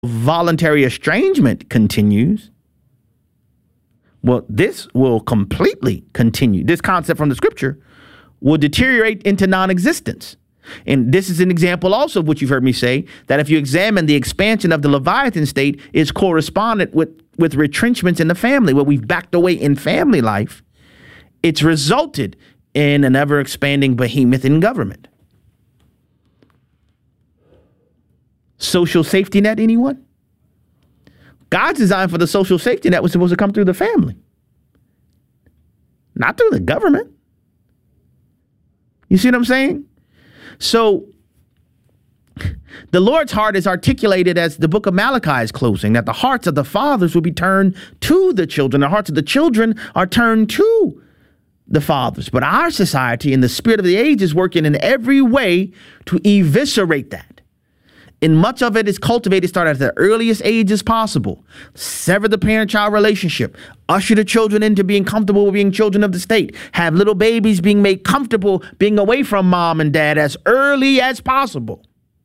voluntary estrangement continues, well, this will completely continue. This concept from the scripture will deteriorate into non-existence. And this is an example also of what you've heard me say, that if you examine the expansion of the Leviathan state is correspondent with retrenchments in the family, where we've backed away in family life. It's resulted in an ever expanding behemoth in government. Social safety net, anyone? God's design for the social safety net was supposed to come through the family, not through the government. You see what I'm saying? So the Lord's heart is articulated as the book of Malachi is closing, that the hearts of the fathers will be turned to the children. The hearts of the children are turned to the fathers. But our society and the spirit of the age is working in every way to eviscerate that. And much of it is cultivated, started at the earliest ages possible. Sever the parent-child relationship. Usher the children into being comfortable with being children of the state. Have little babies being made comfortable being away from mom and dad as early as possible.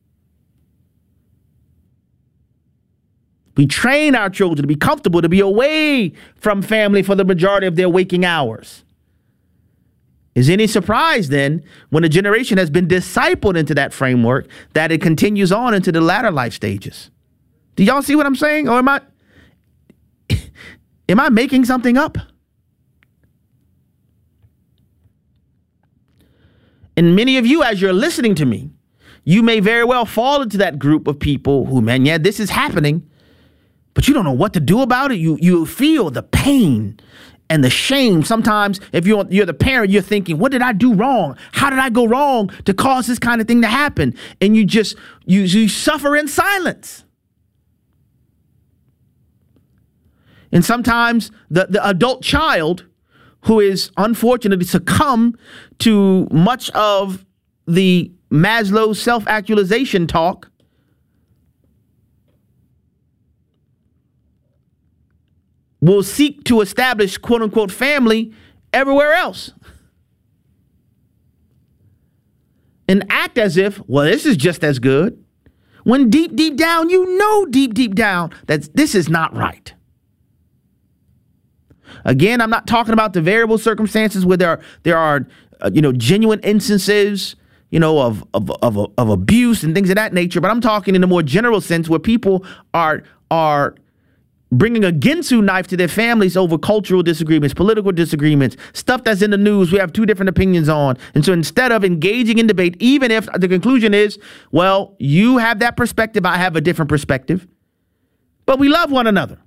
We train our children to be comfortable, to be away from family for the majority of their waking hours. Is any surprise then when a generation has been discipled into that framework that it continues on into the latter life stages? Do y'all see what I'm saying? Or am I making something up? And many of you, as you're listening to me, you may very well fall into that group of people who, man, yeah, this is happening, but you don't know what to do about it. You feel the pain and the shame. Sometimes if you're the parent, you're thinking, what did I do wrong? How did I go wrong to cause this kind of thing to happen? And you suffer in silence. And sometimes the adult child who is unfortunately succumb to much of the Maslow's self-actualization talk will seek to establish quote unquote family everywhere else and act as if, well, this is just as good, when deep down, deep down that this is not right. Again, I'm not talking about the variable circumstances where there are genuine instances, of abuse and things of that nature, but I'm talking in a more general sense where people are bringing a Ginsu knife to their families over cultural disagreements, political disagreements, stuff that's in the news we have two different opinions on. And so instead of engaging in debate, even if the conclusion is, well, you have that perspective, I have a different perspective, but we love one another.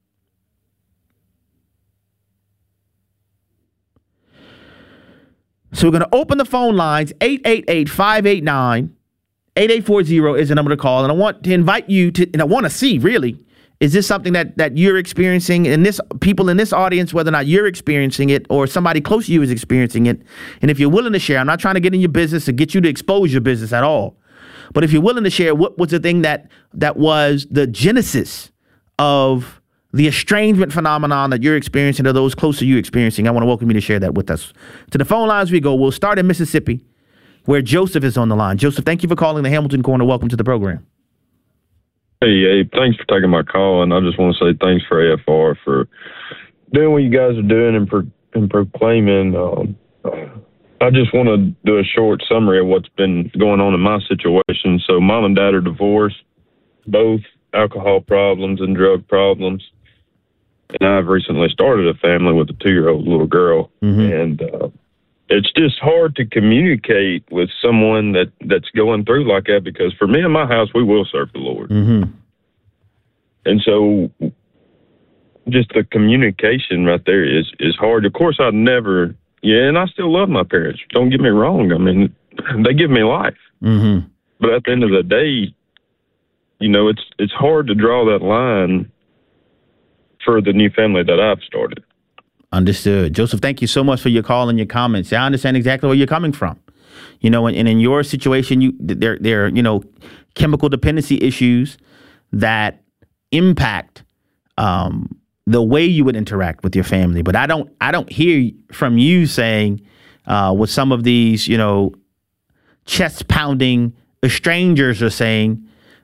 So we're going to open the phone lines. 888-589-8840 is the number to call. And I want to invite you to, and I want to see really, is this something that you're experiencing, and this people in this audience, whether or not you're experiencing it or somebody close to you is experiencing it? And if you're willing to share, I'm not trying to get in your business to get you to expose your business at all. But if you're willing to share, what was the thing that was the genesis of the estrangement phenomenon that you're experiencing or those close to you experiencing? I want to welcome you to share that with us. To the phone lines we go. We'll start in Mississippi, where Joseph is on the line. Joseph, thank you for calling the Hamilton Corner. Welcome to the program. Hey, Abe, thanks for taking my call, and I just want to say thanks for AFR for doing what you guys are doing and proclaiming. I just want to do a short summary of what's been going on in my situation. So mom and dad are divorced, both alcohol problems and drug problems. And I've recently started a family with a 2-year-old little girl. Mm-hmm. And it's just hard to communicate with someone that's going through like that, because for me in my house, we will serve the Lord. Mm-hmm. And so just the communication right there is hard. Of course, and I still love my parents. Don't get me wrong. I mean, they give me life. Mm-hmm. But at the end of the day, it's hard to draw that line for the new family that I've started. Understood. Joseph, thank you so much for your call and your comments. I understand exactly where you're coming from. And in your situation, there are, chemical dependency issues that impact the way you would interact with your family. But I don't hear from you saying what some of these, chest pounding strangers are saying,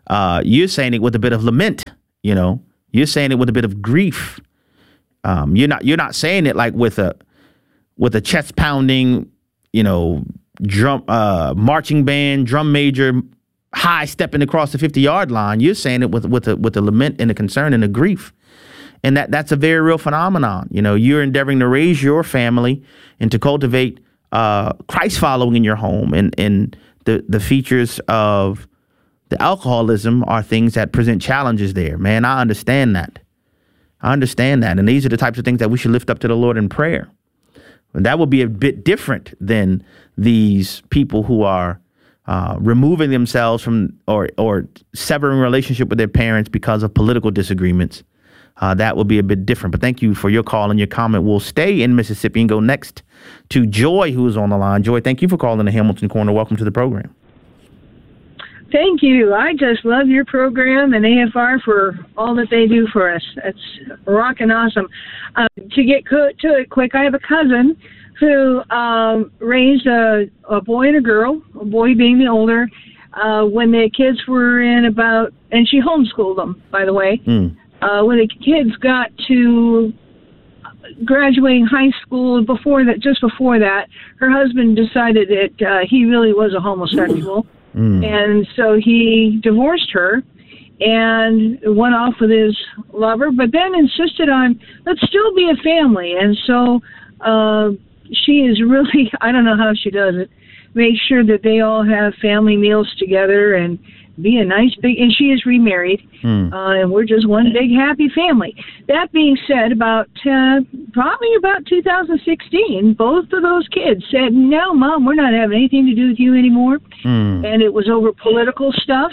you're saying it with a bit of lament. You're saying it with a bit of grief. You're not saying it like with a chest pounding, drum marching band, drum major, high stepping across the 50-yard line. You're saying it with a lament and a concern and a grief. And that's a very real phenomenon. You're endeavoring to raise your family and to cultivate Christ following in your home. And the features of the alcoholism are things that present challenges there. Man, I understand that. And these are the types of things that we should lift up to the Lord in prayer. And that would be a bit different than these people who are removing themselves from or severing relationship with their parents because of political disagreements. That would be a bit different. But thank you for your call and your comment. We'll stay in Mississippi and go next to Joy, who is on the line. Joy, thank you for calling the Hamilton Corner. Welcome to the program. Thank you. I just love your program and AFR for all that they do for us. It's rockin' awesome. To get to it quick, I have a cousin who raised a boy and a girl, a boy being the older, when the kids were and she homeschooled them, by the way. When the kids got to graduating high school, just before that, her husband decided that he really was a homosexual. And so he divorced her and went off with his lover, but then insisted on, let's still be a family. And so she is really, I don't know how she does it, make sure that they all have family meals together and be a nice big, and she is remarried, and we're just one big happy family. That being said, probably about 2016, both of those kids said, no, Mom, we're not having anything to do with you anymore. And it was over political stuff.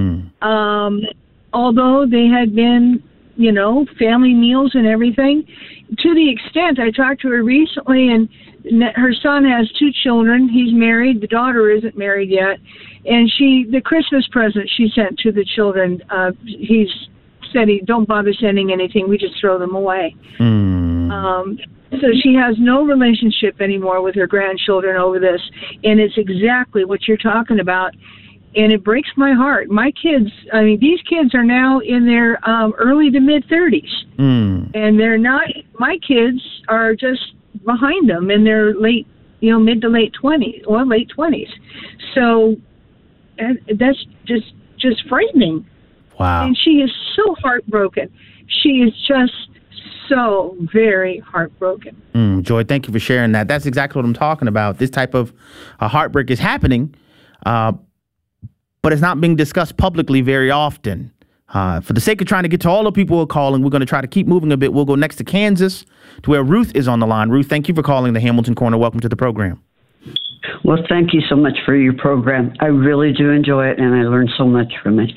Although they had been, family meals and everything, to the extent I talked to her recently, and her son has 2 children. He's married. The daughter isn't married yet. And the Christmas present she sent to the children, he's said he don't bother sending anything. We just throw them away. So she has no relationship anymore with her grandchildren over this. And it's exactly what you're talking about. And it breaks my heart. My kids, these kids are now in their early to mid 30s. And they're not, my kids are just behind them in their late, mid to late 20s, or late 20s. So that's just frightening. Wow. And she is so heartbroken. She is just so very heartbroken. Joy, thank you for sharing that. That's exactly what I'm talking about. This type of heartbreak is happening, but it's not being discussed publicly very often. For the sake of trying to get to all the people who are calling, we're going to try to keep moving a bit. We'll go next to Kansas, to where Ruth is on the line. Ruth, thank you for calling the Hamilton Corner. Welcome to the program. Well, thank you so much for your program. I really do enjoy it, and I learn so much from it.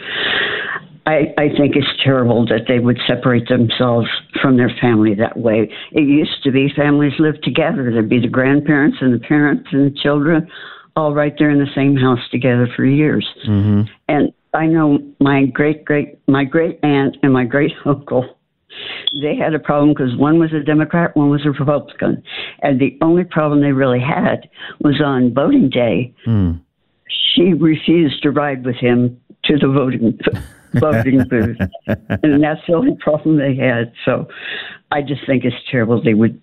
I think it's terrible that they would separate themselves from their family that way. It used to be families lived together. There'd be the grandparents and the parents and the children all right there in the same house together for years. And I know my great aunt and my great uncle, they had a problem because one was a Democrat, one was a Republican. And the only problem they really had was on voting day. She refused to ride with him to the voting booth. And that's the only problem they had. So I just think it's terrible. They would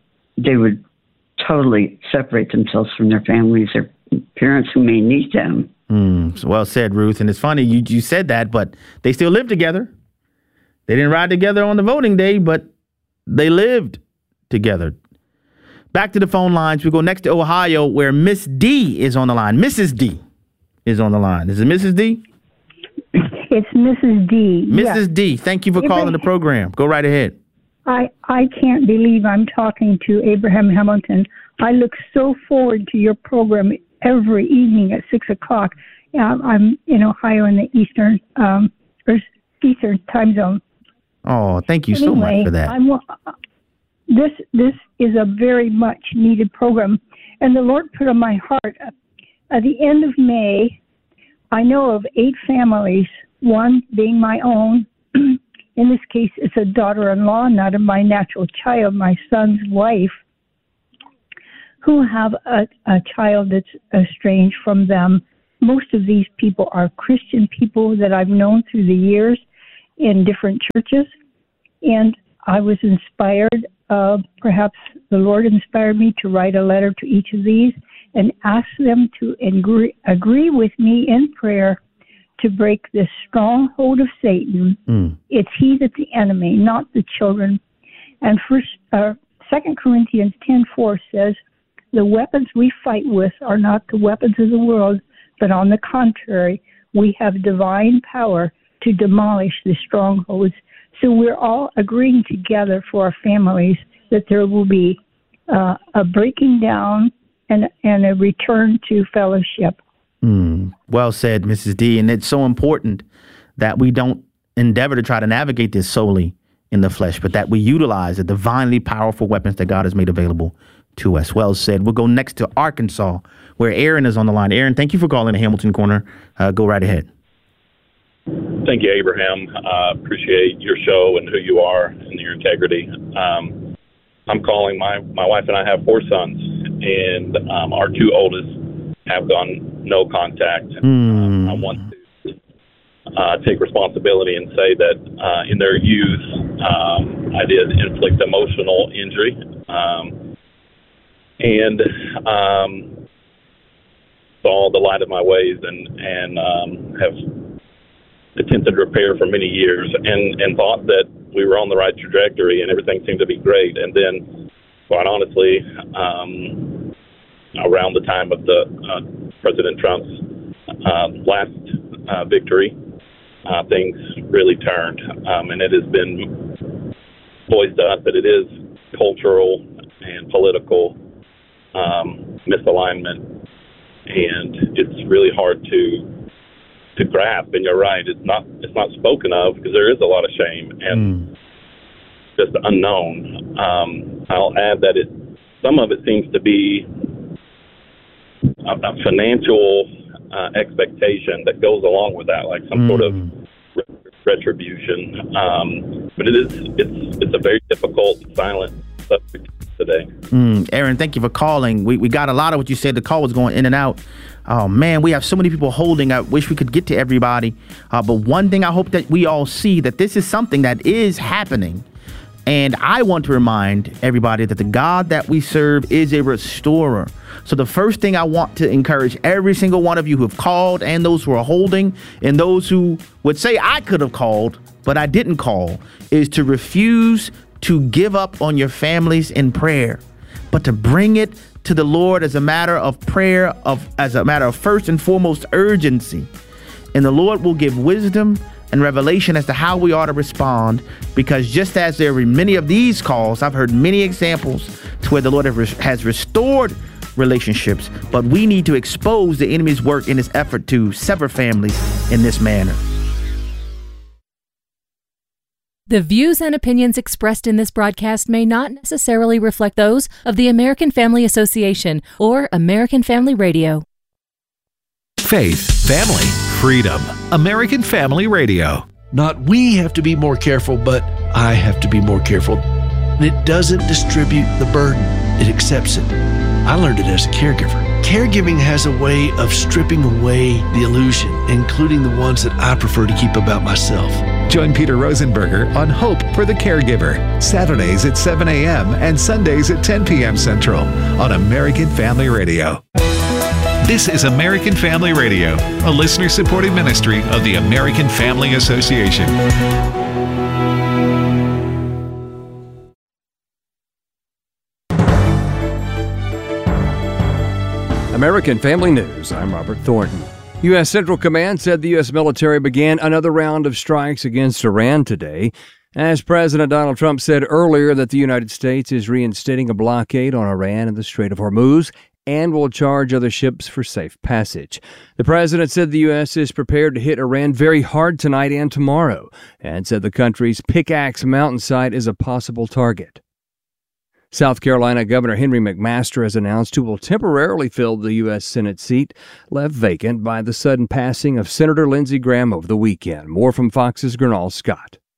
totally separate themselves from their families, their parents who may need them. Well said, Ruth. And it's funny you said that, but they still live together. They didn't ride together on the voting day, but they lived together. Back to the phone lines. We go next to Ohio, where Miss D is on the line. Mrs. D is on the line. Is it Mrs. D? It's Mrs. D. Mrs. D, thank you for calling the program. Go right ahead. I can't believe I'm talking to Abraham Hamilton. I look so forward to your program every evening at 6 o'clock. I'm in Ohio in the Eastern time zone. Oh, thank you so much for that. This is a very much needed program. And the Lord put on my heart, at the end of May, I know of 8 families, one being my own. In this case, it's a daughter-in-law, not my natural child, my son's wife, who have a child that's estranged from them most of these people are Christian people that I've known through the years in different churches. And I was inspired, perhaps the Lord inspired me to write a letter to each of these and ask them to agree with me in prayer to break this stronghold of Satan. It's he that's the enemy, not the children. And 2 Corinthians 10:4 says, the weapons we fight with are not the weapons of the world, but on the contrary, we have divine power to demolish the strongholds. So we're all agreeing together for our families that there will be a breaking down and a return to fellowship. Well said, Mrs. D. And it's so important that we don't endeavor to try to navigate this solely in the flesh, but that we utilize the divinely powerful weapons that God has made available to us. Well said. We'll go next to Arkansas, where Aaron is on the line. Aaron, thank you for calling the Hamilton Corner. Go right ahead. Thank you, Abraham. Appreciate your show and who you are and your integrity. I'm calling. My wife and I have 4 sons, and our 2 oldest have gone no contact. I want to take responsibility and say that in their youth, I did inflict emotional injury, and saw the light of my ways and have attempted repair for many years and thought that we were on the right trajectory and everything seemed to be great. And then, quite honestly, around the time of the President Trump's last victory, things really turned. And it has been voiced to us that it is cultural and political misalignment, and it's really hard to grasp. And you're right, it's not spoken of because there is a lot of shame and just unknown. I'll add that some of it seems to be a financial expectation that goes along with that, like some sort of retribution. But it's a very difficult, silent subject today. Aaron, thank you for calling. We got a lot of what you said. The call was going in and out. Oh, man, we have so many people holding. I wish we could get to everybody. But one thing I hope that we all see, that this is something that is happening. And I want to remind everybody that the God that we serve is a restorer. So the first thing I want to encourage every single one of you who have called, and those who are holding, and those who would say I could have called, but I didn't call, is to refuse to give up on your families in prayer, but to bring it to the Lord as a matter of prayer, as a matter of first and foremost urgency. And the Lord will give wisdom and revelation as to how we ought to respond, because just as there are many of these calls, I've heard many examples to where the Lord has restored relationships, but we need to expose the enemy's work in his effort to sever families in this manner. The views and opinions expressed in this broadcast may not necessarily reflect those of the American Family Association or American Family Radio. Faith, family, freedom. American Family Radio. Not we have to be more careful, but I have to be more careful. And it doesn't distribute the burden. It accepts it. I learned it as a caregiver. Caregiving has a way of stripping away the illusion, including the ones that I prefer to keep about myself. Join Peter Rosenberger on Hope for the Caregiver, Saturdays at 7 a.m. and Sundays at 10 p.m. Central on American Family Radio. This is American Family Radio, a listener-supported ministry of the American Family Association. American Family News, I'm Robert Thornton. U.S. Central Command said the U.S. military began another round of strikes against Iran today, as President Donald Trump said earlier that the United States is reinstating a blockade on Iran in the Strait of Hormuz and will charge other ships for safe passage. The president said the U.S. is prepared to hit Iran very hard tonight and tomorrow, and said the country's Pickaxe Mountain site is a possible target. South Carolina Governor Henry McMaster has announced who will temporarily fill the U.S. Senate seat left vacant by the sudden passing of Senator Lindsey Graham over the weekend. More from Fox's Gernal Scott.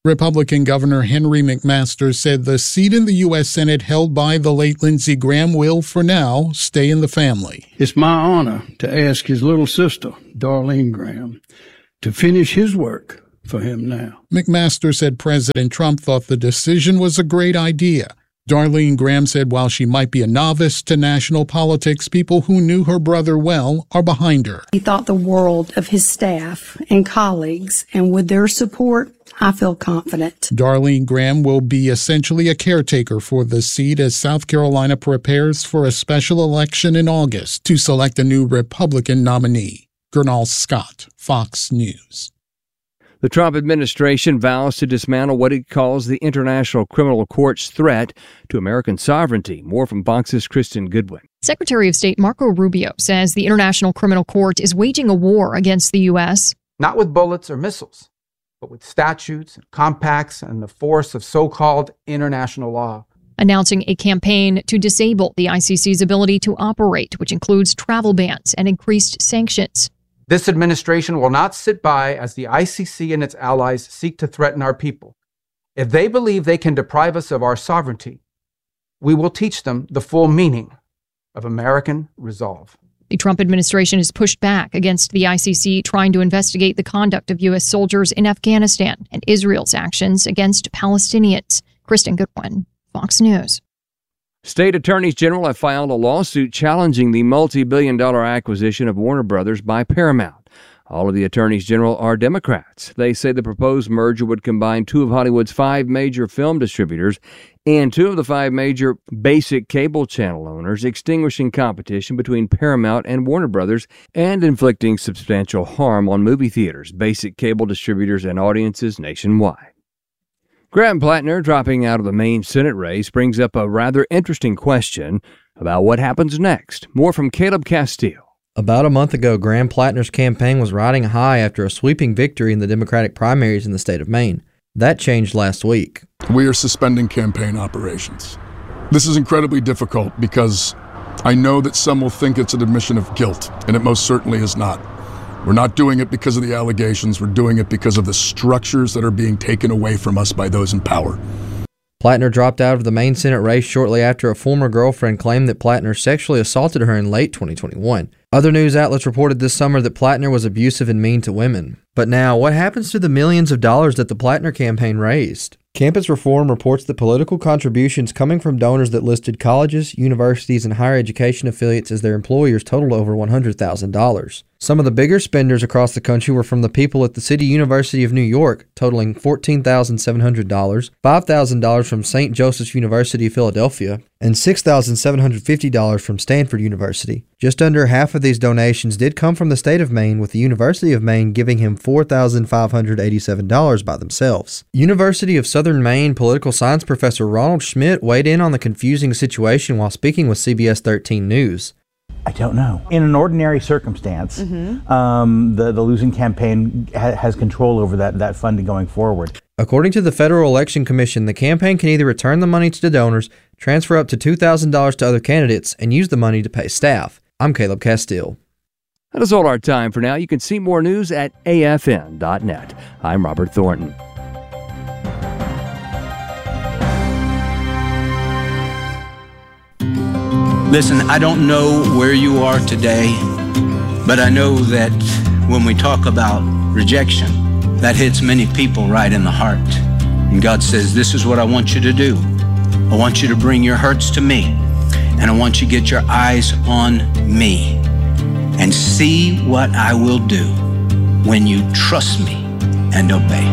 Republican Governor Henry McMaster said the seat in the U.S. Senate held by the late Lindsey Graham will, for now, stay in the family. It's my honor to ask his little sister, Darlene Graham, to finish his work for him now. McMaster said President Trump thought the decision was a great idea. Darlene Graham said while she might be a novice to national politics, people who knew her brother well are behind her. He thought the world of his staff and colleagues, and with their support, I feel confident. Darlene Graham will be essentially a caretaker for the seat as South Carolina prepares for a special election in August to select a new Republican nominee. Gernal Scott, Fox News. The Trump administration vows to dismantle what it calls the International Criminal Court's threat to American sovereignty. More from Fox's Kristen Goodwin. Secretary of State Marco Rubio says the International Criminal Court is waging a war against the U.S. Not with bullets or missiles, but with statutes and compacts and the force of so-called international law. Announcing a campaign to disable the ICC's ability to operate, which includes travel bans and increased sanctions. This administration will not sit by as the ICC and its allies seek to threaten our people. If they believe they can deprive us of our sovereignty, we will teach them the full meaning of American resolve. The Trump administration has pushed back against the ICC trying to investigate the conduct of U.S. soldiers in Afghanistan and Israel's actions against Palestinians. Kristen Goodwin, Fox News. State attorneys general have filed a lawsuit challenging the multi-billion-dollar acquisition of Warner Brothers by Paramount. All of the attorneys general are Democrats. They say the proposed merger would combine two of Hollywood's 5 major film distributors and 2 of the 5 major basic cable channel owners, extinguishing competition between Paramount and Warner Brothers and inflicting substantial harm on movie theaters, basic cable distributors, and audiences nationwide. Graham Plattner dropping out of the Maine Senate race brings up a rather interesting question about what happens next. More from Caleb Castile. About a month ago, Graham Plattner's campaign was riding high after a sweeping victory in the Democratic primaries in the state of Maine. That changed last week. We are suspending campaign operations. This is incredibly difficult because I know that some will think it's an admission of guilt, and it most certainly is not. We're not doing it because of the allegations. We're doing it because of the structures that are being taken away from us by those in power. Plattner dropped out of the Maine Senate race shortly after a former girlfriend claimed that Plattner sexually assaulted her in late 2021. Other news outlets reported this summer that Plattner was abusive and mean to women. But now, what happens to the millions of dollars that the Plattner campaign raised? Campus Reform reports that political contributions coming from donors that listed colleges, universities, and higher education affiliates as their employers totaled over $100,000. Some of the bigger spenders across the country were from the people at the City University of New York, totaling $14,700, $5,000 from St. Joseph's University of Philadelphia, and $6,750 from Stanford University. Just under half of these donations did come from the state of Maine, with the University of Maine giving him $4,587 by themselves. University of Southern Maine political science professor Ronald Schmidt weighed in on the confusing situation while speaking with CBS 13 News. I don't know. In an ordinary circumstance, the losing campaign has control over that funding going forward. According to the Federal Election Commission, the campaign can either return the money to the donors, transfer up to $2,000 to other candidates, and use the money to pay staff. I'm Caleb Castile. That is all our time for now. You can see more news at afn.net. I'm Robert Thornton. Listen, I don't know where you are today, but I know that when we talk about rejection, that hits many people right in the heart. And God says, this is what I want you to do. I want you to bring your hurts to me, and I want you to get your eyes on me and see what I will do when you trust me and obey.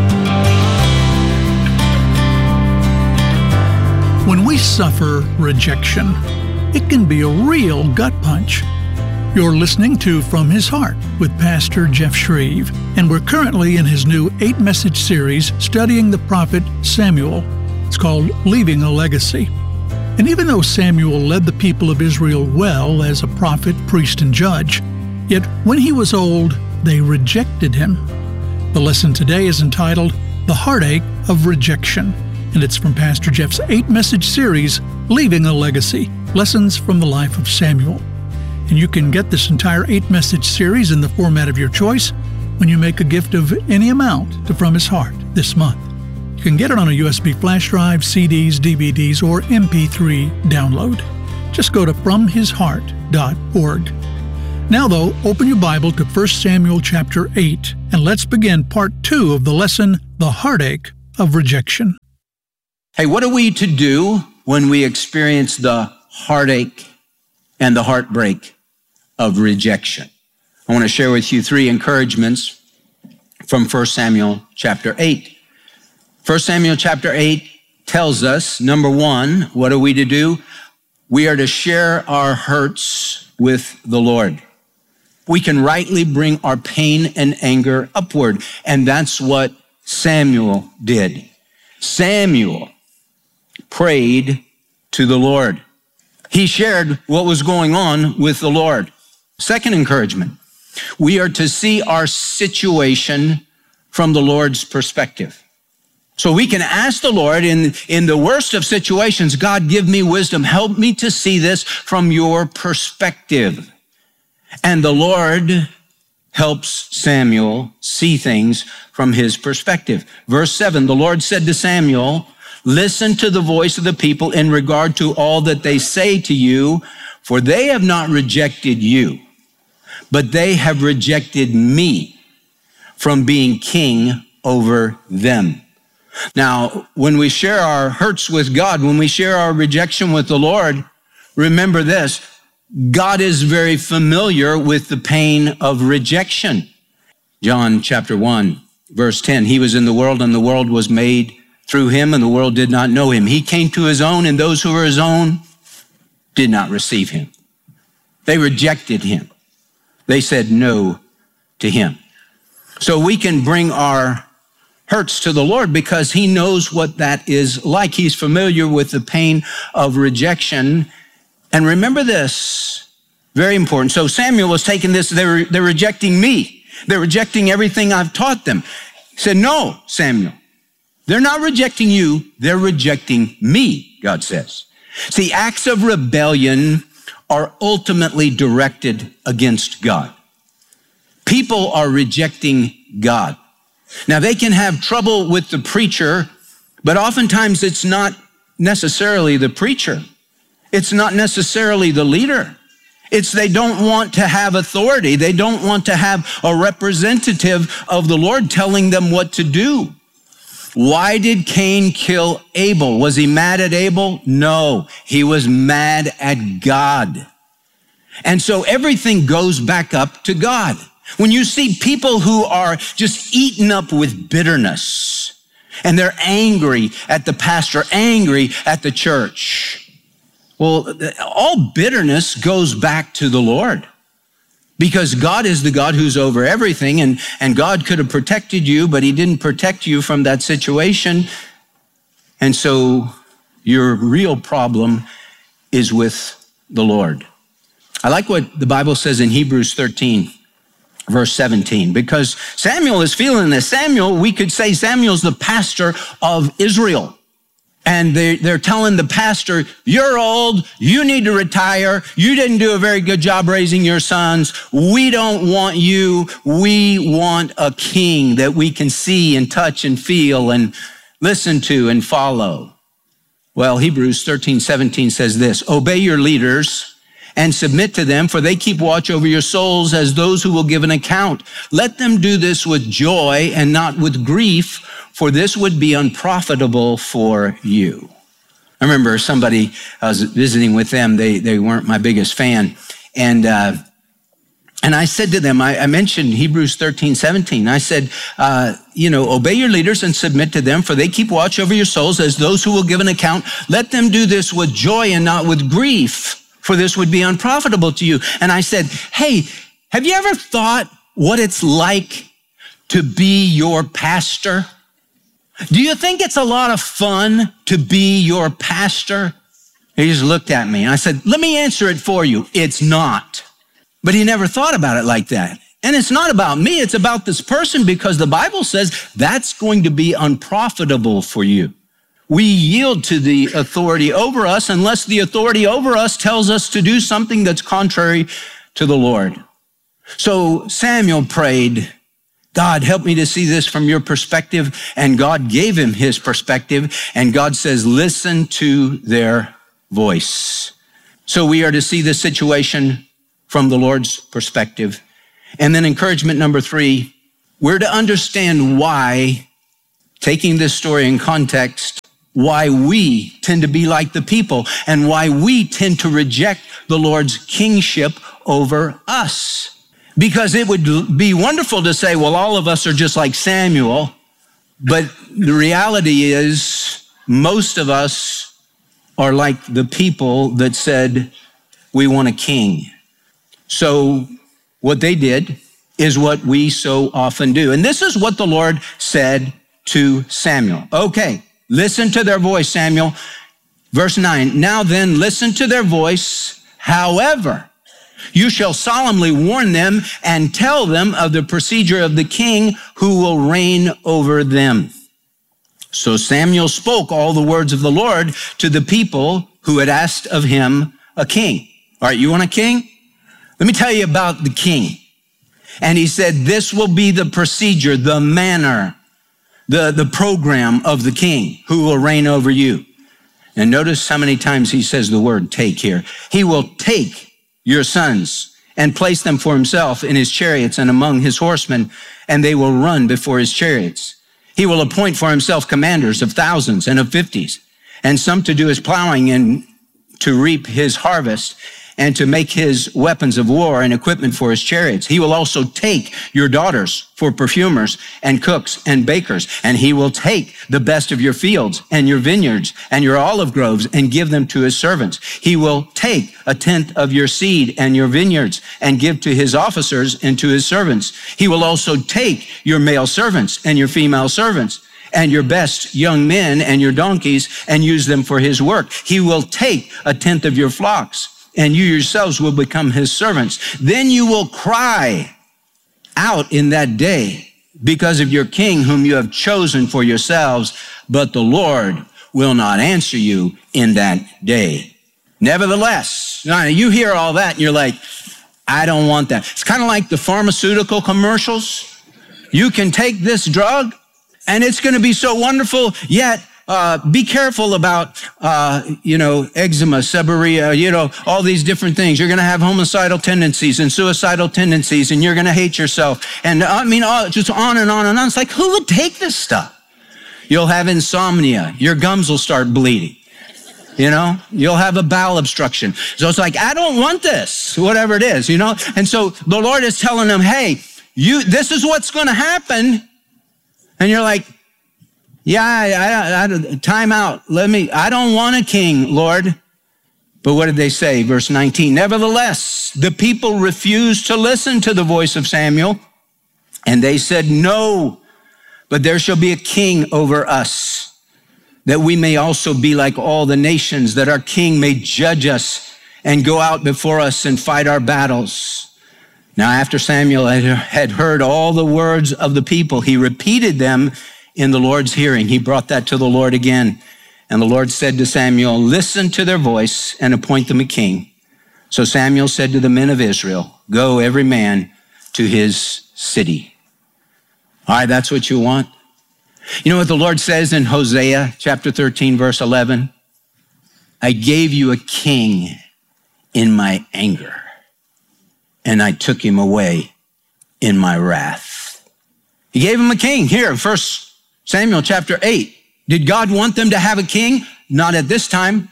When we suffer rejection, it can be a real gut punch. You're listening to From His Heart with Pastor Jeff Shreve, and we're currently in his new 8-message series studying the prophet Samuel. It's called Leaving a Legacy. And even though Samuel led the people of Israel well as a prophet, priest, and judge, yet when he was old, they rejected him. The lesson today is entitled The Heartache of Rejection, and it's from Pastor Jeff's 8-message series, Leaving a Legacy, Lessons from the Life of Samuel. And you can get this entire 8-message series in the format of your choice when you make a gift of any amount to From His Heart this month. You can get it on a USB flash drive, CDs, DVDs, or MP3 download. Just go to FromHisHeart.org. Now, though, open your Bible to 1 Samuel chapter 8, and let's begin part 2 of the lesson, The Heartache of Rejection. Hey, what are we to do when we experience the heartache and the heartbreak of rejection? I want to share with you 3 encouragements from 1 Samuel chapter 8. 1 Samuel chapter 8 tells us, number 1, what are we to do? We are to share our hurts with the Lord. We can rightly bring our pain and anger upward, and that's what Samuel did. Samuel prayed to the Lord. He shared what was going on with the Lord. Second encouragement, we are to see our situation from the Lord's perspective. So we can ask the Lord in the worst of situations, God, give me wisdom. Help me to see this from your perspective. And the Lord helps Samuel see things from his perspective. Verse 7, the Lord said to Samuel, listen to the voice of the people in regard to all that they say to you, for they have not rejected you, but they have rejected me from being king over them. Now, when we share our hurts with God, when we share our rejection with the Lord, remember this, God is very familiar with the pain of rejection. John chapter 1, verse 10, he was in the world and the world was made through him and the world did not know him. He came to his own and those who were his own did not receive him. They rejected him. They said no to him. So we can bring our hurts to the Lord because he knows what that is like. He's familiar with the pain of rejection. And remember this, very important. So Samuel was taking this, they're rejecting me. They're rejecting everything I've taught them. He said, no, Samuel, they're not rejecting you, they're rejecting me, God says. See, acts of rebellion are ultimately directed against God. People are rejecting God. Now, they can have trouble with the preacher, but oftentimes it's not necessarily the preacher. It's not necessarily the leader. It's they don't want to have authority. They don't want to have a representative of the Lord telling them what to do. Why did Cain kill Abel? Was he mad at Abel? No, he was mad at God. And so everything goes back up to God. When you see people who are just eaten up with bitterness and they're angry at the pastor, angry at the church, well, all bitterness goes back to the Lord because God is the God who's over everything and God could have protected you, but he didn't protect you from that situation. And so your real problem is with the Lord. I like what the Bible says in Hebrews 13. Verse 17, because Samuel is feeling this. Samuel, we could say Samuel's the pastor of Israel. And they're telling the pastor, you're old, you need to retire, you didn't do a very good job raising your sons, we don't want you, we want a king that we can see and touch and feel and listen to and follow. Well, Hebrews 13:17 says this, obey your leaders and submit to them, for they keep watch over your souls as those who will give an account. Let them do this with joy and not with grief, for this would be unprofitable for you. I remember somebody, I was visiting with them, they weren't my biggest fan, and I said to them, I mentioned Hebrews 13:17. I said, obey your leaders and submit to them, for they keep watch over your souls as those who will give an account. Let them do this with joy and not with grief, for this would be unprofitable to you. And I said, hey, have you ever thought what it's like to be your pastor? Do you think it's a lot of fun to be your pastor? He just looked at me and I said, let me answer it for you. It's not. But he never thought about it like that. And it's not about me, it's about this person because the Bible says that's going to be unprofitable for you. We yield to the authority over us unless the authority over us tells us to do something that's contrary to the Lord. So Samuel prayed God, help me to see this from your perspective. And God gave him his perspective. And God says, listen to their voice. So we are to see the situation from the Lord's perspective. And then encouragement number 3, we're to understand why, taking this story in context, why we tend to be like the people and why we tend to reject the Lord's kingship over us. Because it would be wonderful to say, well, all of us are just like Samuel. But the reality is most of us are like the people that said, we want a king. So what they did is what we so often do. And this is what the Lord said to Samuel. Okay, listen to their voice, Samuel. Verse 9, now then, listen to their voice. However, you shall solemnly warn them and tell them of the procedure of the king who will reign over them. So Samuel spoke all the words of the Lord to the people who had asked of him a king. All right, you want a king? Let me tell you about the king. And he said, this will be the procedure, the manner, the program of the king who will reign over you. And notice how many times he says the word take here. He will take your sons and place them for himself in his chariots and among his horsemen, and they will run before his chariots. He will appoint for himself commanders of thousands and of 50s, and some to do his plowing and to reap his harvest, and to make his weapons of war and equipment for his chariots. He will also take your daughters for perfumers and cooks and bakers, and he will take the best of your fields and your vineyards and your olive groves and give them to his servants. He will take a tenth of your seed and your vineyards and give to his officers and to his servants. He will also take your male servants and your female servants and your best young men and your donkeys and use them for his work. He will take a tenth of your flocks, and you yourselves will become his servants. Then you will cry out in that day because of your king whom you have chosen for yourselves, but the Lord will not answer you in that day. Nevertheless, now you hear all that and you're like, I don't want that. It's kind of like the pharmaceutical commercials. You can take this drug and it's going to be so wonderful, yet be careful about, eczema, seborrhea, all these different things. You're going to have homicidal tendencies and suicidal tendencies, and you're going to hate yourself. And just on and on and on. It's like, who would take this stuff? You'll have insomnia. Your gums will start bleeding. You'll have a bowel obstruction. So it's like, I don't want this, whatever it is, And so the Lord is telling them, hey, this is what's going to happen. And you're like, time out. I don't want a king, Lord. But what did they say? Verse 19, nevertheless, the people refused to listen to the voice of Samuel. And they said, no, but there shall be a king over us, that we may also be like all the nations, that our king may judge us and go out before us and fight our battles. Now, after Samuel had heard all the words of the people, he repeated them in the Lord's hearing. He brought that to the Lord again. And the Lord said to Samuel, listen to their voice and appoint them a king. So Samuel said to the men of Israel, go every man to his city. All right, that's what you want. You know what the Lord says in Hosea chapter 13, verse 11? I gave you a king in my anger, and I took him away in my wrath. He gave him a king. Here, 1 Samuel chapter 8. Did God want them to have a king? Not at this time.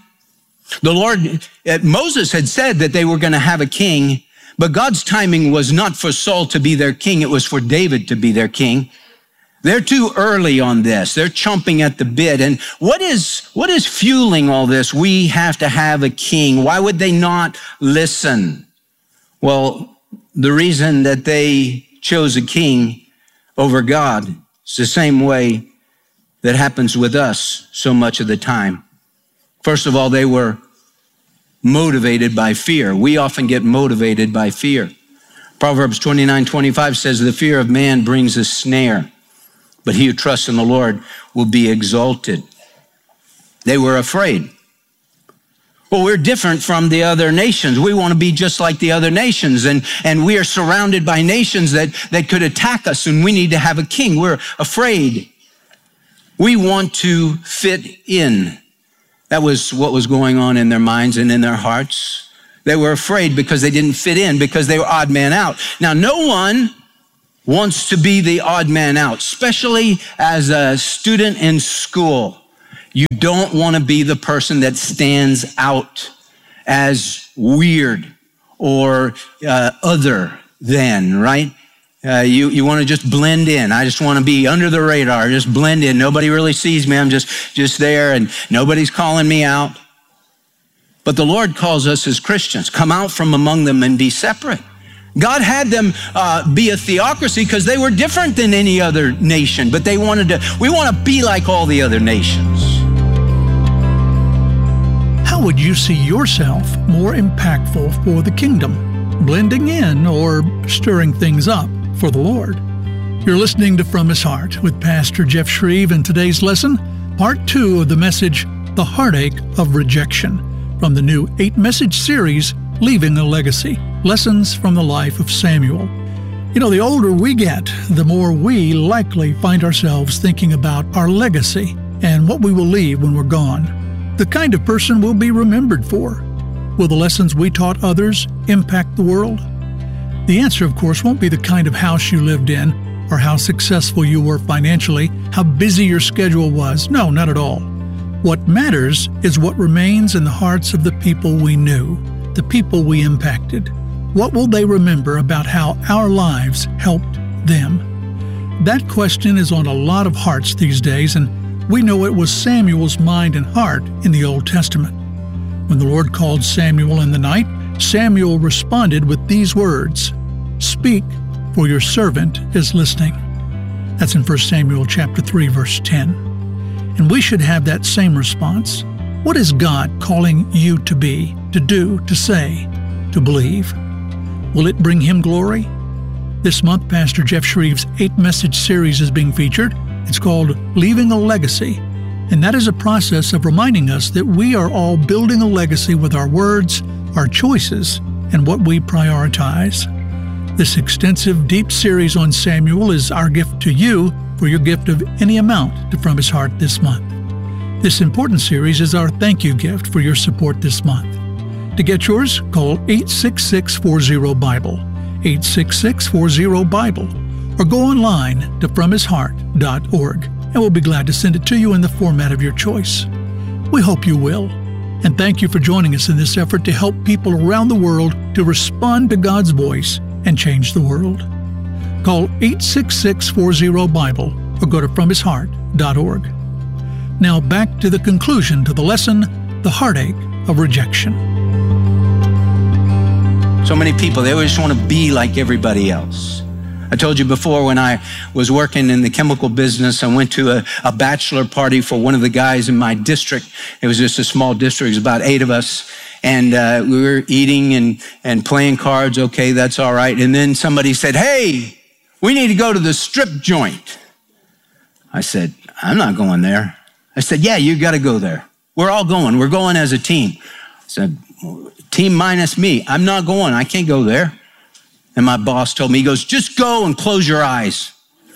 Moses had said that they were going to have a king, but God's timing was not for Saul to be their king. It was for David to be their king. They're too early on this. They're chomping at the bit. And what is fueling all this? We have to have a king. Why would they not listen? Well, the reason that they chose a king over God, it's the same way that happens with us so much of the time. First of all, they were motivated by fear. We often get motivated by fear. Proverbs 29:25 says, the fear of man brings a snare, but he who trusts in the Lord will be exalted. They were afraid. Well, we're different from the other nations. We want to be just like the other nations. And we are surrounded by nations that could attack us, and we need to have a king. We're afraid. We want to fit in. That was what was going on in their minds and in their hearts. They were afraid because they didn't fit in, because they were odd man out. Now, no one wants to be the odd man out, especially as a student in school. You don't want to be the person that stands out as weird or other than, right? You want to just blend in. I just want to be under the radar, just blend in. Nobody really sees me. I'm just there, and nobody's calling me out. But the Lord calls us as Christians, come out from among them and be separate. God had them be a theocracy because they were different than any other nation, but we want to be like all the other nations. How would you see yourself more impactful for the kingdom? Blending in or stirring things up for the Lord? You're listening to From His Heart with Pastor Jeff Shreve, and today's lesson, part 2 of the message, The Heartache of Rejection, from the new 8-message series, Leaving a Legacy, Lessons from the Life of Samuel. You know, the older we get, the more we likely find ourselves thinking about our legacy and what we will leave when we're gone. The kind of person we'll be remembered for. Will the lessons we taught others impact the world? The answer, of course, won't be the kind of house you lived in or how successful you were financially, how busy your schedule was. No, not at all. What matters is what remains in the hearts of the people we knew, the people we impacted. What will they remember about how our lives helped them? That question is on a lot of hearts these days, and we know it was Samuel's mind and heart in the Old Testament. When the Lord called Samuel in the night, Samuel responded with these words, "Speak, for your servant is listening." That's in 1 Samuel chapter 3, verse 10. And we should have that same response. What is God calling you to be, to do, to say, to believe? Will it bring Him glory? This month, Pastor Jeff Shreve's 8-message series is being featured. It's called Leaving a Legacy, and that is a process of reminding us that we are all building a legacy with our words, our choices, and what we prioritize. This extensive, deep series on Samuel is our gift to you for your gift of any amount to From His Heart this month. This important series is our thank you gift for your support this month. To get yours, call 866-40-BIBLE, 866-40-BIBLE, or go online to FromHisHeart.org, and we'll be glad to send it to you in the format of your choice. We hope you will. And thank you for joining us in this effort to help people around the world to respond to God's voice and change the world. Call 866-40-BIBLE or go to FromHisHeart.org. Now back to the conclusion to the lesson, The Heartache of Rejection. So many people, they always want to be like everybody else. I told you before, when I was working in the chemical business, I went to a bachelor party for one of the guys in my district. It was just a small district. It was about 8 of us. And we were eating and playing cards. Okay, that's all right. And then somebody said, "Hey, we need to go to the strip joint." I said, "I'm not going there." I said, "Yeah, you got to go there. We're all going. We're going as a team." I said, "Team minus me. I'm not going. I can't go there." And my boss told me, he goes, "Just go and close your eyes."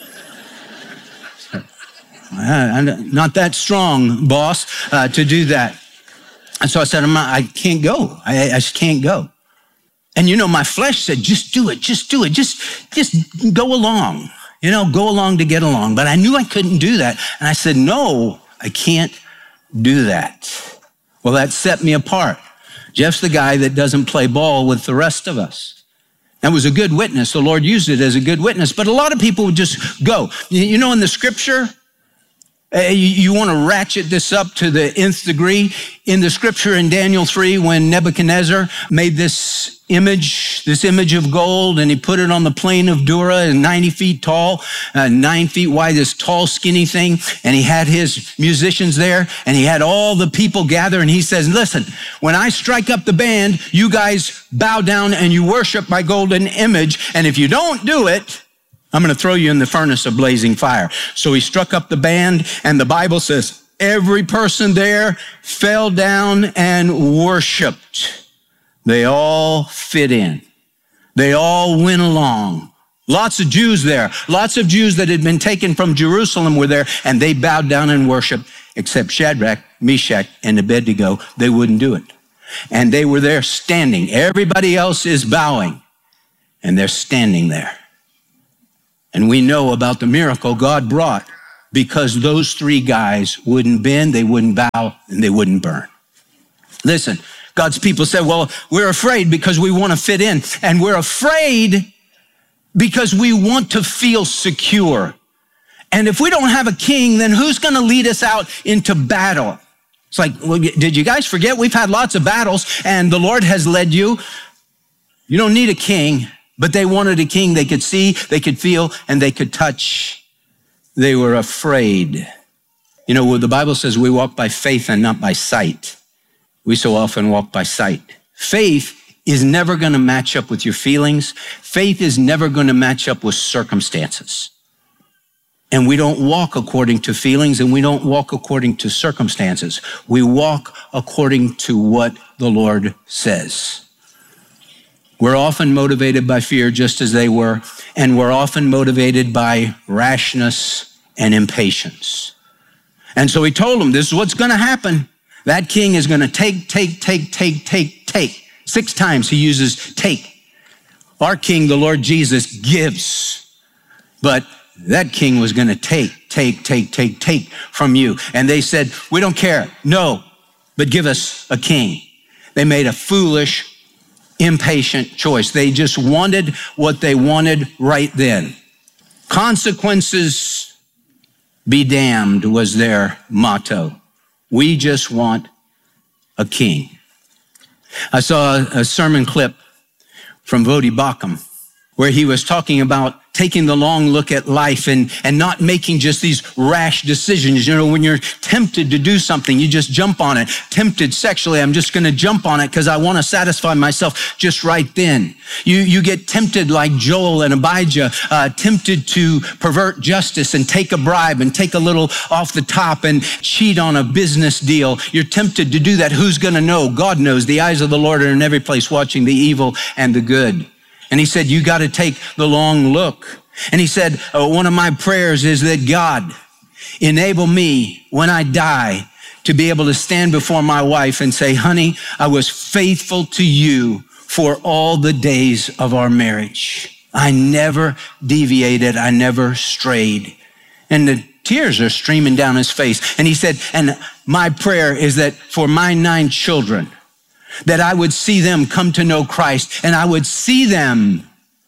I'm not that strong, boss, to do that. And so I said, I can't go. I just can't go. And you know, my flesh said, "Just do it. Just do it. Just go along. Go along to get along." But I knew I couldn't do that. And I said, "No, I can't do that." Well, that set me apart. Jeff's the guy that doesn't play ball with the rest of us. That was a good witness. The Lord used it as a good witness. But a lot of people would just go. In the scripture, you want to ratchet this up to the nth degree. In the scripture in Daniel 3, when Nebuchadnezzar made this image of gold, and he put it on the plain of Dura, and 90 feet tall, 9 feet wide, this tall, skinny thing. And he had his musicians there, and he had all the people gather. And he says, "Listen, when I strike up the band, you guys bow down and you worship my golden image. And if you don't do it, I'm going to throw you in the furnace of blazing fire." So he struck up the band, and the Bible says every person there fell down and worshiped. They all fit in. They all went along. Lots of Jews there. Lots of Jews that had been taken from Jerusalem were there, and they bowed down and worshiped, except Shadrach, Meshach, and Abednego. They wouldn't do it. And they were there standing. Everybody else is bowing, and they're standing there. And we know about the miracle God brought because those three guys wouldn't bend, they wouldn't bow, and they wouldn't burn. Listen, God's people said, well, we're afraid because we want to fit in. And we're afraid because we want to feel secure. And if we don't have a king, then who's going to lead us out into battle? It's like, well, did you guys forget? We've had lots of battles and the Lord has led you. You don't need a king, but they wanted a king they could see, they could feel, and they could touch. They were afraid. You know, the Bible says we walk by faith and not by sight. We so often walk by sight. Faith is never going to match up with your feelings. Faith is never going to match up with circumstances. And we don't walk according to feelings and we don't walk according to circumstances. We walk according to what the Lord says. We're often motivated by fear just as they were, and we're often motivated by rashness and impatience. And so he told them, this is what's going to happen. That king is going to take. 6 times he uses take. Our king, the Lord Jesus, gives. But that king was going to take from you. And they said, we don't care. No, but give us a king. They made a foolish, impatient choice. They just wanted what they wanted right then. Consequences be damned was their motto. We just want a king. I saw a sermon clip from Voddie Baucham where he was talking about taking the long look at life and not making just these rash decisions. You know, when you're tempted to do something, you just jump on it. Tempted sexually, I'm just going to jump on it because I want to satisfy myself just right then. You get tempted like Joel and Abijah, tempted to pervert justice and take a bribe and take a little off the top and cheat on a business deal. You're tempted to do that. Who's going to know? God knows. The eyes of the Lord are in every place, watching the evil and the good. And he said, you got to take the long look. And he said, one of my prayers is that God enable me when I die to be able to stand before my wife and say, honey, I was faithful to you for all the days of our marriage. I never deviated. I never strayed. And the tears are streaming down his face. And he said, and my prayer is that for my 9 children, that I would see them come to know Christ and I would see them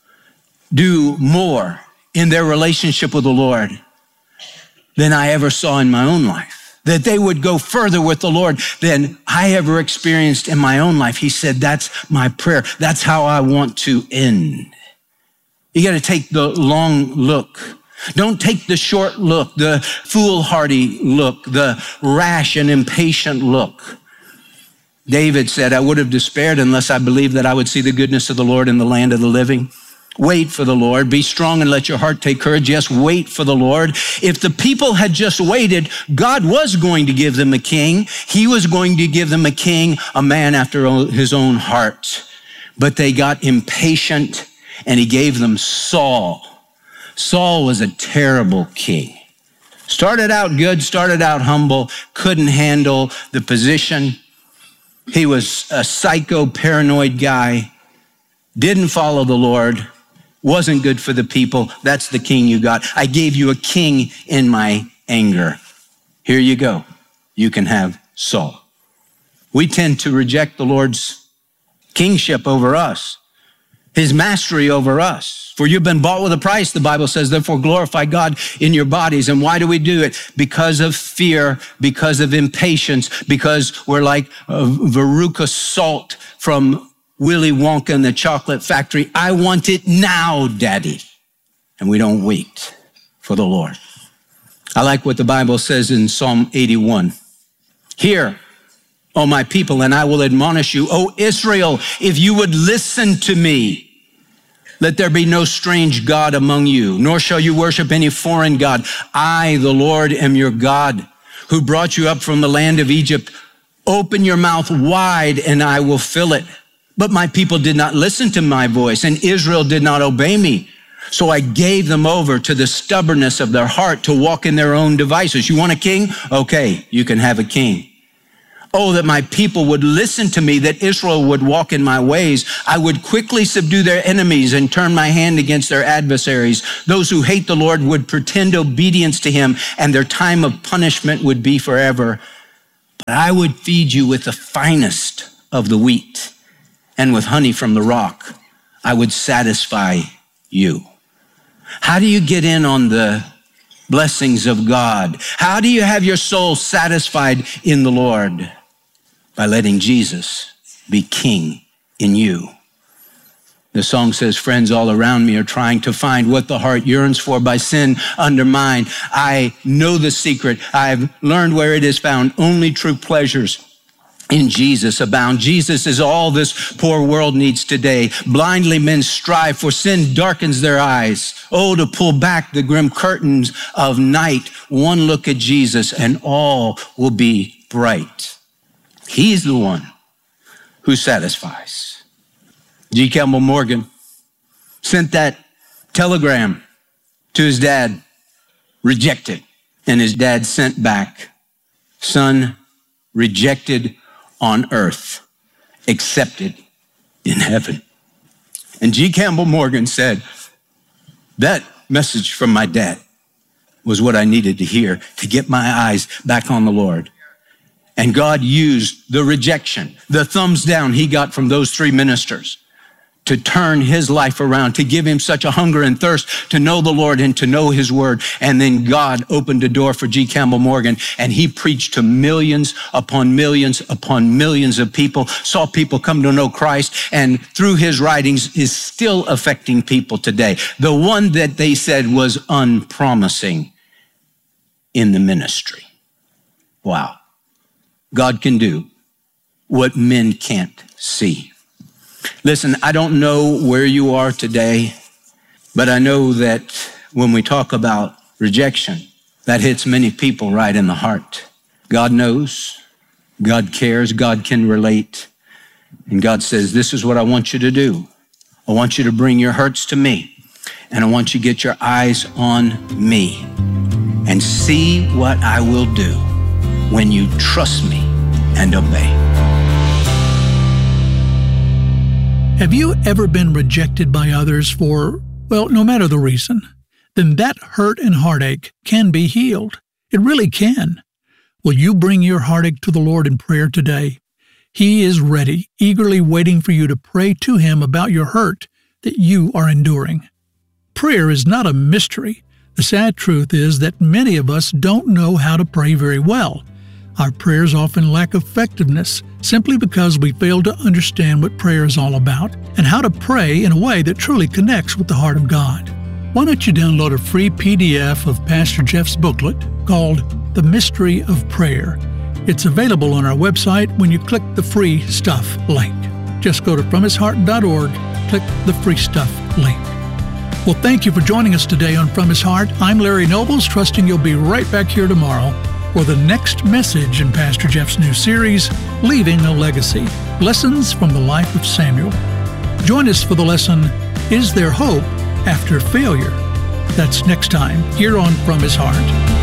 do more in their relationship with the Lord than I ever saw in my own life. That they would go further with the Lord than I ever experienced in my own life. He said, that's my prayer. That's how I want to end. You got to take the long look. Don't take the short look, the foolhardy look, the rash and impatient look. David said, I would have despaired unless I believed that I would see the goodness of the Lord in the land of the living. Wait for the Lord. Be strong and let your heart take courage. Yes, wait for the Lord. If the people had just waited, God was going to give them a king. He was going to give them a king, a man after his own heart. But they got impatient and he gave them Saul. Saul was a terrible king. Started out good, started out humble, couldn't handle the position. He was a psycho, paranoid guy, didn't follow the Lord, wasn't good for the people. That's the king you got. I gave you a king in my anger. Here you go. You can have Saul. We tend to reject the Lord's kingship over us, his mastery over us. For you've been bought with a price, the Bible says, therefore glorify God in your bodies. And why do we do it? Because of fear, because of impatience, because we're like Veruca Salt from Willy Wonka and the Chocolate Factory. I want it now, Daddy. And we don't wait for the Lord. I like what the Bible says in Psalm 81. Hear, O my people, and I will admonish you. O Israel, if you would listen to me, let there be no strange God among you, nor shall you worship any foreign God. I, the Lord, am your God, who brought you up from the land of Egypt. Open your mouth wide and I will fill it. But my people did not listen to my voice, and Israel did not obey me. So I gave them over to the stubbornness of their heart to walk in their own devices. You want a king? Okay, you can have a king. Oh, that my people would listen to me, that Israel would walk in my ways. I would quickly subdue their enemies and turn my hand against their adversaries. Those who hate the Lord would pretend obedience to him, and their time of punishment would be forever. But I would feed you with the finest of the wheat, and with honey from the rock, I would satisfy you. How do you get in on the blessings of God? How do you have your soul satisfied in the Lord? By letting Jesus be king in you. The song says, friends all around me are trying to find what the heart yearns for by sin undermined. I know the secret. I've learned where it is found. Only true pleasures in Jesus abound. Jesus is all this poor world needs today. Blindly men strive, for sin darkens their eyes. Oh, to pull back the grim curtains of night. One look at Jesus and all will be bright. He's the one who satisfies. G. Campbell Morgan sent that telegram to his dad, rejected. And his dad sent back, son, rejected on earth, accepted in heaven. And G. Campbell Morgan said, that message from my dad was what I needed to hear to get my eyes back on the Lord. And God used the rejection, the thumbs down he got from those three ministers to turn his life around, to give him such a hunger and thirst to know the Lord and to know his word. And then God opened a door for G. Campbell Morgan, and he preached to millions upon millions upon millions of people, saw people come to know Christ, and through his writings is still affecting people today. The one that they said was unpromising in the ministry. Wow. God can do what men can't see. Listen, I don't know where you are today, but I know that when we talk about rejection, that hits many people right in the heart. God knows, God cares, God can relate. And God says, this is what I want you to do. I want you to bring your hurts to me, and I want you to get your eyes on me and see what I will do when you trust me and obey. Have you ever been rejected by others for, well, no matter the reason? Then that hurt and heartache can be healed. It really can. Will you bring your heartache to the Lord in prayer today? He is ready, eagerly waiting for you to pray to Him about your hurt that you are enduring. Prayer is not a mystery. The sad truth is that many of us don't know how to pray very well. Our prayers often lack effectiveness simply because we fail to understand what prayer is all about and how to pray in a way that truly connects with the heart of God. Why don't you download a free PDF of Pastor Jeff's booklet called The Mystery of Prayer? It's available on our website when you click the Free Stuff link. Just go to FromHisHeart.org, click the Free Stuff link. Well, thank you for joining us today on From His Heart. I'm Larry Nobles, trusting you'll be right back here tomorrow for the next message in Pastor Jeff's new series, Leaving a Legacy, Lessons from the Life of Samuel. Join us for the lesson, Is There Hope After Failure? That's next time here on From His Heart.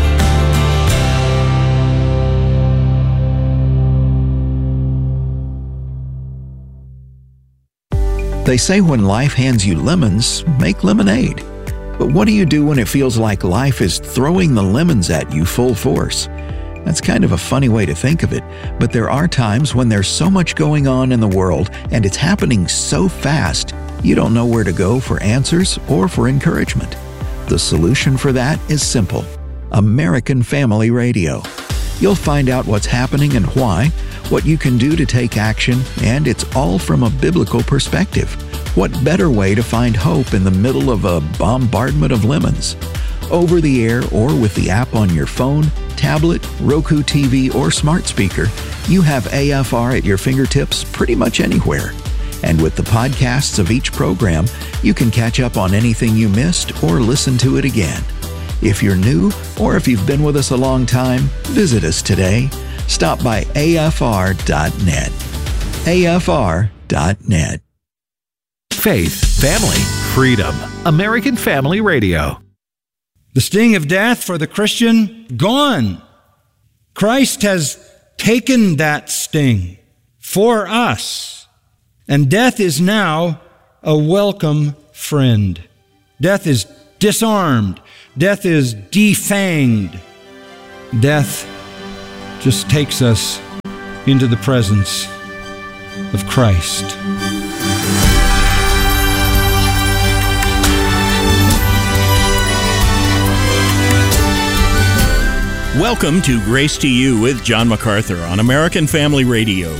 They say when life hands you lemons, make lemonade. But what do you do when it feels like life is throwing the lemons at you full force? That's kind of a funny way to think of it, but there are times when there's so much going on in the world and it's happening so fast, you don't know where to go for answers or for encouragement. The solution for that is simple: American Family Radio. You'll find out what's happening and why, what you can do to take action, and it's all from a biblical perspective. What better way to find hope in the middle of a bombardment of lemons? Over the air or with the app on your phone, tablet, Roku TV, or smart speaker, you have AFR at your fingertips pretty much anywhere. And with the podcasts of each program, you can catch up on anything you missed or listen to it again. If you're new or if you've been with us a long time, visit us today. Stop by afr.net. afr.net. Faith, family, freedom. American Family Radio. The sting of death for the Christian, gone. Christ has taken that sting for us. And death is now a welcome friend. Death is disarmed. Death is defanged. Death just takes us into the presence of Christ. Welcome to Grace to You with John MacArthur on American Family Radio.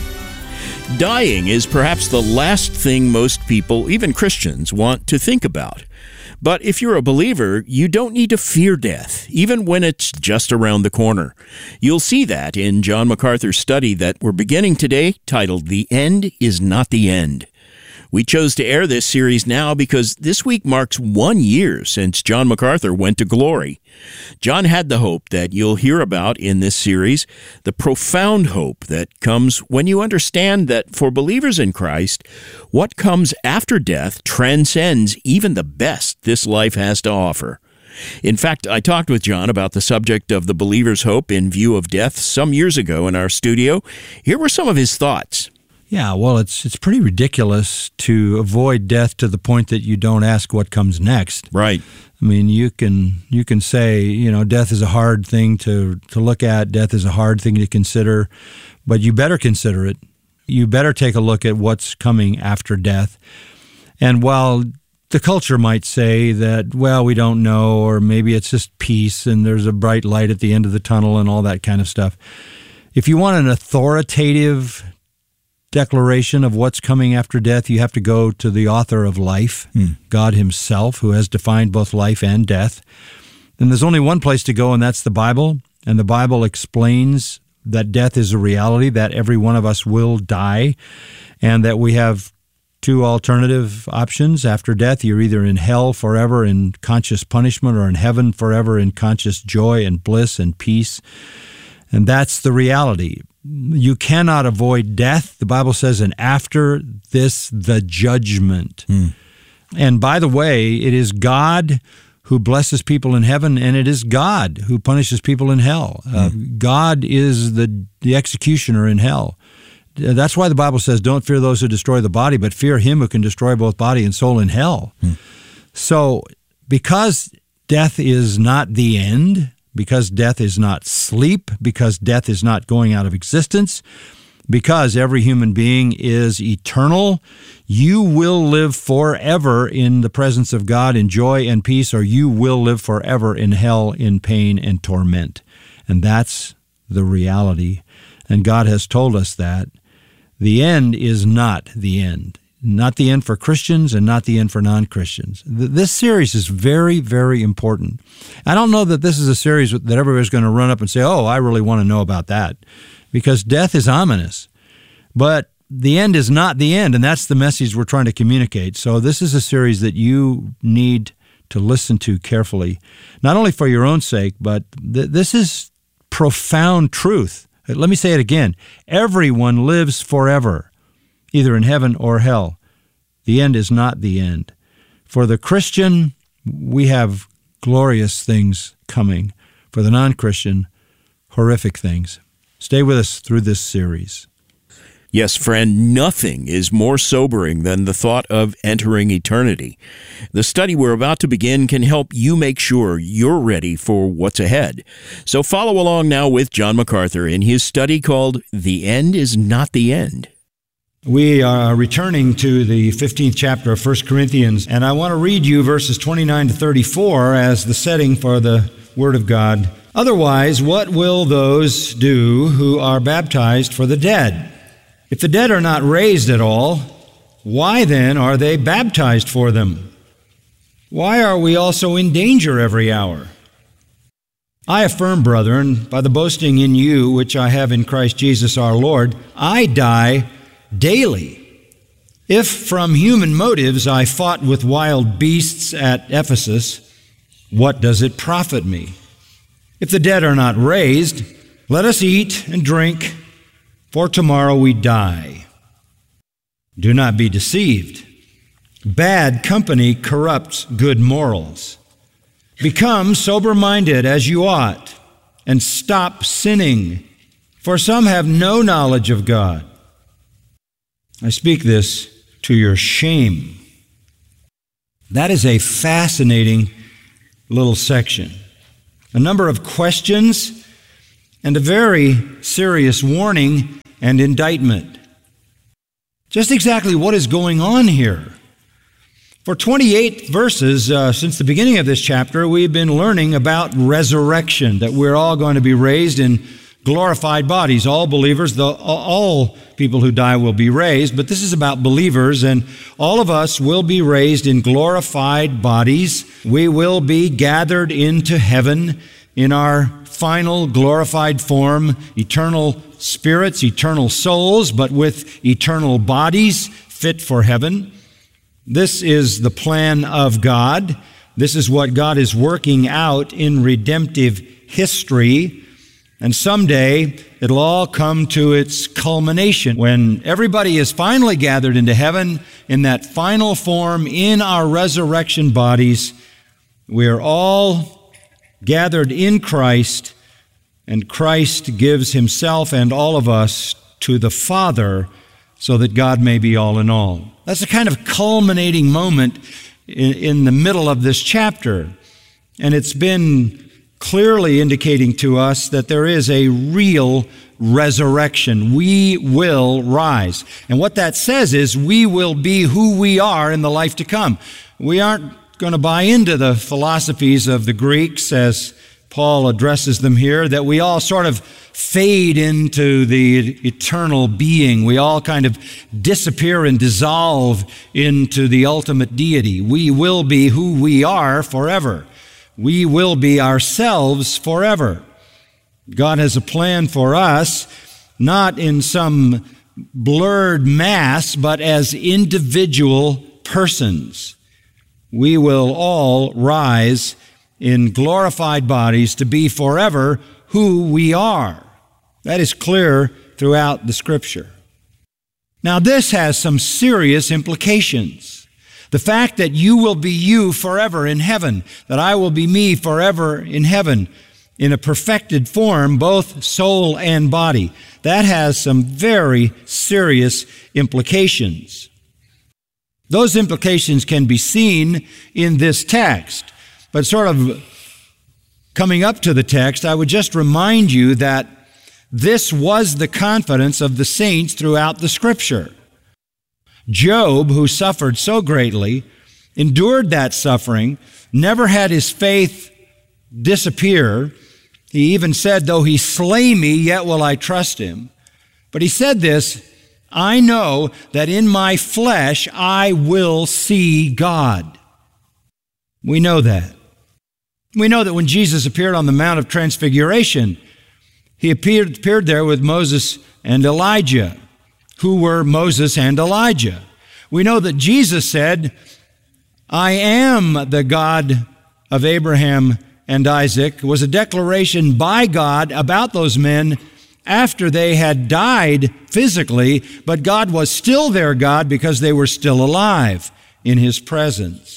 Dying is perhaps the last thing most people, even Christians, want to think about. But if you're a believer, you don't need to fear death, even when it's just around the corner. You'll see that in John MacArthur's study that we're beginning today, titled The End is Not the End. We chose to air this series now because this week marks 1 year since John MacArthur went to glory. John had the hope that you'll hear about in this series, the profound hope that comes when you understand that for believers in Christ, what comes after death transcends even the best this life has to offer. In fact, I talked with John about the subject of the believer's hope in view of death some years ago in our studio. Here were some of his thoughts. Yeah, well, it's pretty ridiculous to avoid death to the point that you don't ask what comes next. Right. I mean, you can say, death is a hard thing to look at, death is a hard thing to consider, but you better consider it. You better take a look at what's coming after death. And while the culture might say that, well, we don't know, or maybe it's just peace and there's a bright light at the end of the tunnel and all that kind of stuff, if you want an authoritative declaration of what's coming after death, you have to go to the author of life, God himself, who has defined both life and death. And there's only one place to go, and that's the Bible. And the Bible explains that death is a reality, that every one of us will die, and that we have two alternative options after death. You're either in hell forever in conscious punishment, or in heaven forever in conscious joy and bliss and peace. And that's the reality. You cannot avoid death. The Bible says, and after this, the judgment. And by the way, it is God who blesses people in heaven, and it is God who punishes people in hell. God is the executioner in hell. That's why the Bible says, don't fear those who destroy the body, but fear him who can destroy both body and soul in hell. So because death is not the end, because death is not sleep, because death is not going out of existence, because every human being is eternal, you will live forever in the presence of God in joy and peace, or you will live forever in hell in pain and torment. And that's the reality. And God has told us that. The end is not the end. Not the end for Christians and not the end for non-Christians. This series is very, very important. I don't know that this is a series that everybody's going to run up and say, oh, I really want to know about that, because death is ominous. But the end is not the end, and that's the message we're trying to communicate. So this is a series that you need to listen to carefully, not only for your own sake, but this is profound truth. Let me say it again. Everyone lives forever, either in heaven or hell. The end is not the end. For the Christian, we have glorious things coming. For the non-Christian, horrific things. Stay with us through this series. Yes, friend, nothing is more sobering than the thought of entering eternity. The study we're about to begin can help you make sure you're ready for what's ahead. So follow along now with John MacArthur in his study called The End is Not the End. We are returning to the 15th chapter of 1 Corinthians, and I want to read you verses 29 to 34 as the setting for the Word of God. Otherwise, what will those do who are baptized for the dead? If the dead are not raised at all, why then are they baptized for them? Why are we also in danger every hour? I affirm, brethren, by the boasting in you which I have in Christ Jesus our Lord, I die daily. If from human motives I fought with wild beasts at Ephesus, what does it profit me? If the dead are not raised, let us eat and drink, for tomorrow we die. Do not be deceived. Bad company corrupts good morals. Become sober-minded as you ought, and stop sinning, for some have no knowledge of God. I speak this to your shame. That is a fascinating little section. A number of questions and a very serious warning and indictment. Just exactly what is going on here? For 28 verses since the beginning of this chapter, we've been learning about resurrection, that we're all going to be raised in glorified bodies. All believers, all people who die will be raised, but this is about believers, and all of us will be raised in glorified bodies. We will be gathered into heaven in our final glorified form, eternal spirits, eternal souls, but with eternal bodies fit for heaven. This is the plan of God. This is what God is working out in redemptive history. And someday it'll all come to its culmination when everybody is finally gathered into heaven in that final form in our resurrection bodies. We are all gathered in Christ, and Christ gives himself and all of us to the Father so that God may be all in all. That's a kind of culminating moment in the middle of this chapter. And it's been clearly indicating to us that there is a real resurrection. We will rise. And what that says is we will be who we are in the life to come. We aren't going to buy into the philosophies of the Greeks as Paul addresses them here, that we all sort of fade into the eternal being. We all kind of disappear and dissolve into the ultimate deity. We will be who we are forever. We will be ourselves forever. God has a plan for us, not in some blurred mass, but as individual persons. We will all rise in glorified bodies to be forever who we are. That is clear throughout the Scripture. Now, this has some serious implications. The fact that you will be you forever in heaven, that I will be me forever in heaven, in a perfected form, both soul and body, that has some very serious implications. Those implications can be seen in this text. But sort of coming up to the text, I would just remind you that this was the confidence of the saints throughout the Scripture. Job, who suffered so greatly, endured that suffering, never had his faith disappear. He even said, though he slay me, yet will I trust him. But he said this, I know that in my flesh I will see God. We know that. We know that when Jesus appeared on the Mount of Transfiguration, he appeared there with Moses and Elijah, who were Moses and Elijah. We know that Jesus said, I am the God of Abraham and Isaac. It was a declaration by God about those men after they had died physically, but God was still their God because they were still alive in his presence.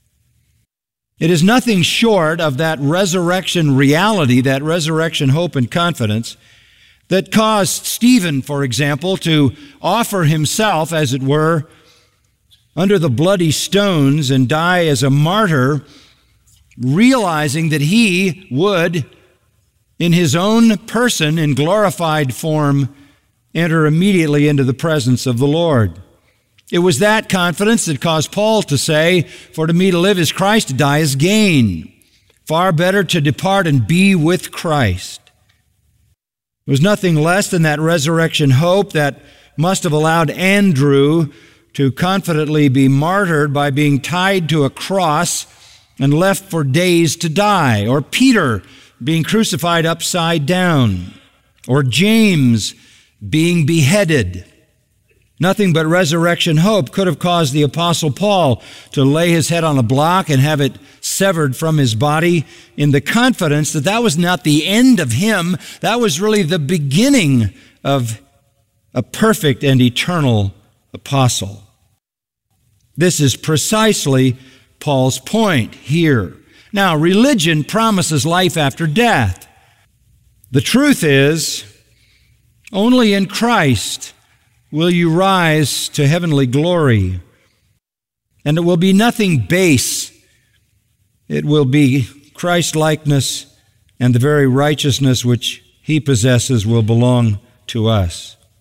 It is nothing short of that resurrection reality, that resurrection hope and confidence that caused Stephen, for example, to offer himself, as it were, under the bloody stones and die as a martyr, realizing that he would, in his own person, in glorified form, enter immediately into the presence of the Lord. It was that confidence that caused Paul to say, for to me to live is Christ, to die is gain. Far better to depart and be with Christ. It was nothing less than that resurrection hope that must have allowed Andrew to confidently be martyred by being tied to a cross and left for days to die, or Peter being crucified upside down, or James being beheaded. Nothing but resurrection hope could have caused the Apostle Paul to lay his head on a block and have it severed from his body in the confidence that that was not the end of him. That was really the beginning of a perfect and eternal apostle. This is precisely Paul's point here. Now, religion promises life after death. The truth is, only in Christ will you rise to heavenly glory. And it will be nothing base. It will be Christ-likeness, and the very righteousness which he possesses will belong to us.